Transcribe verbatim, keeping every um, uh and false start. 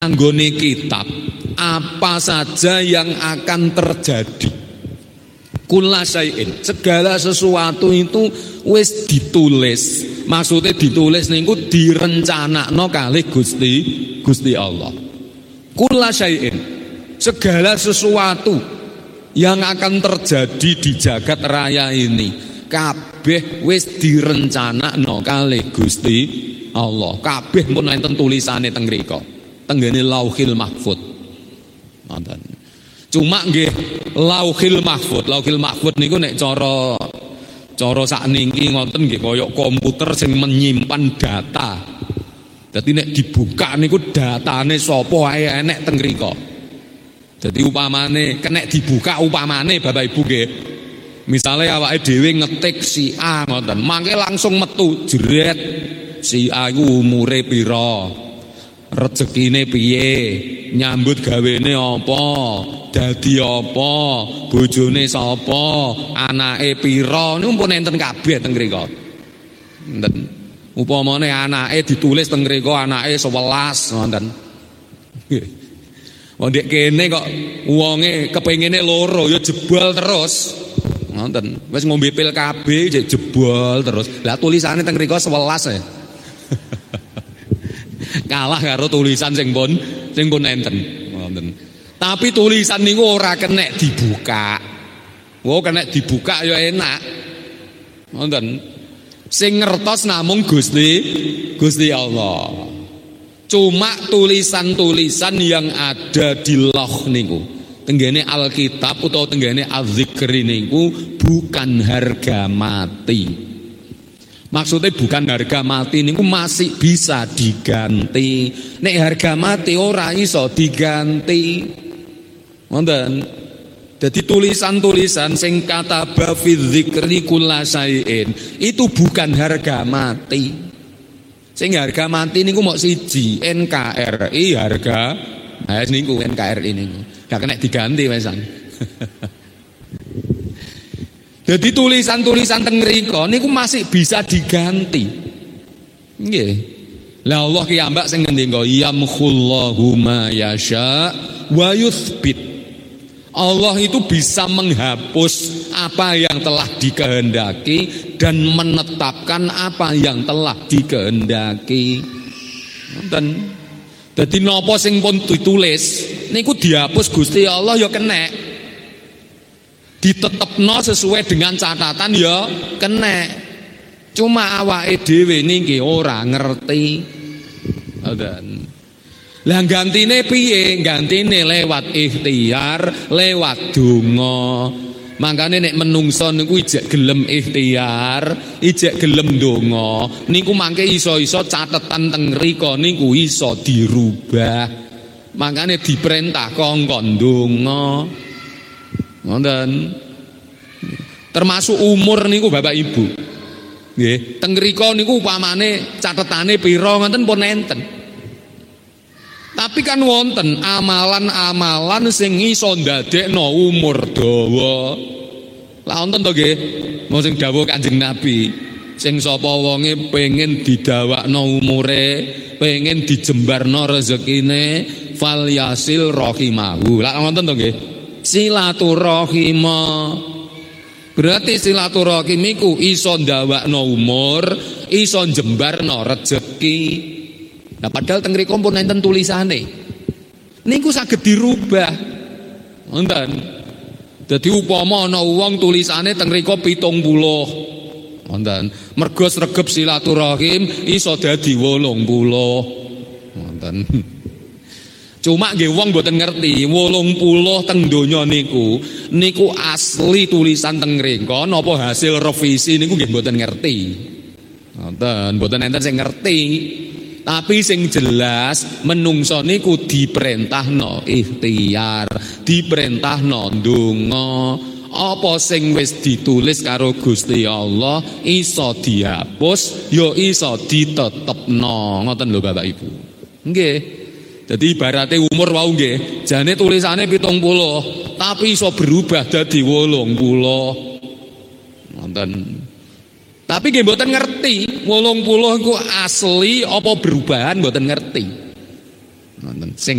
anggone kitab apa saja yang akan terjadi. Kulla syai'in, segala sesuatu itu wis ditulis. Maksudnya ditulis niku direncanakno kalih Gusti Gusti Allah. Kulla syai'in, segala sesuatu yang akan terjadi di jagat raya ini kabeh wis direncanakno kalih Gusti Allah. Kabeh pun enten tulisane teng mriko. Tenggene Lauhil Mahfud. Nonton. Cuma nggih Lauhil Mahfud, Lauhil Mahfud niku nek cara cara sakniki ngoten nggih kaya komputer sing menyimpan data. Dadi nek dibuka niku datane sapa ae enek teng mriko. Dadi upamane kenek dibuka upamane Bapak Ibu nggih. Misale awake dhewe ngetik si A ngoten, mangke langsung metu jret si A iku umure pira. Rezekine piye, nyambut gawene apa, dadi apa, bojone sapa, anake pira, niku pun enten kabeh teng mriko. Enten. Upamane anake ditulis teng mriko anake sewelas ngoten. Wong ndek kene kok wonge kepengine loro ya jebol terus. Ngoten. Wis ngombe pil kabeh jebol terus. Lah tulisane teng mriko sewelas ya. Kalah karo tulisan sing pun sing pun enten. Ngoten. Tapi tulisan niku ora kenek dibuka. Wo kenek dibuka ya enak. Ngoten. Sing ngertos namung Gusti Gusti Allah. Cuma tulisan-tulisan yang ada di Lauh niku, tenggene Alkitab utawa tenggene Az-Zikr niku bukan harga mati. Maksudnya bukan harga mati niku masih bisa diganti. Nek harga mati ora iso diganti. Ngoten. Jadi tulisan-tulisan sing kataba fi dzikri kulla syai'in itu bukan harga mati. Sing harga mati niku mok siji N K R I harga. Nah niku N K R I niku. Gak kena diganti wesan. Jadi tulisan-tulisan teng mriko niku masih bisa diganti. Nggih. Lah Allah ki ambak sing ngendika yamkhullahu ma yasha wa yuthbit. Allah itu bisa menghapus apa yang telah dikehendaki dan menetapkan apa yang telah dikehendaki. Ngoten. Dadi napa sing pun ditulis niku dihapus Gusti Allah ya kenek. Ditetepno sesuai dengan catatan ya kena. Cuma awake dhewe niki ora ngerti. Ngoten. Lah gantine piye? Gantine lewat ikhtiar, lewat donga. Makane nek menungso niku ijek gelem ikhtiar, ijek gelem donga, niku mangke iso-iso catetan teng mriko niku iso dirubah. Makane diperintah kongkon donga. Ngoten. Termasuk umur niku Bapak Ibu. Nggih, teng mriko niku upamane catetane pira ngoten pun enten. Tapi kan wonten amalan-amalan sing iso ndadekno umur dawa. Lah wonten to nggih, mau sing dawuh Kanjeng Nabi, sing sapa wonge pengen didawakno umure, pengen dijembarno rezekine, fal yasil rahimahu. Lah wonten to nggih? Silaturahim. Berarti silaturahim iku iso ndawakno umur, iso njembarno rezeki. Nah padahal teng mriku pun enten tulisane. Niku saged dirubah. Ngoten. Dadi upama ana wong tulisane teng mriku pitung puluh. Ngoten. Mergo sregep silaturahim iso dadi wolung puluh. Ngoten. Cuma nggih wong mboten ngerti wolung puluh teng donya niku niku asli tulisan teng mriku napa hasil revisi niku nggih mboten ngerti. Ngoten, mboten enten sing ngerti. Tapi sing jelas menungso niku diperintahno ikhtiar, diperintahno ndonga. Apa sing wis ditulis karo Gusti Allah iso dihapus, ya iso ditetepno. Ngoten lho Bapak Ibu. Nggih. Jadi ibaratnya umur wau nggih, jane tulisane pitung puluh, tapi iso berubah dadi wolung puluh. Ngoten. Tapi nggih mboten ngerti wolung puluh iku asli apa berubahan mboten ngerti. Ngoten. Sing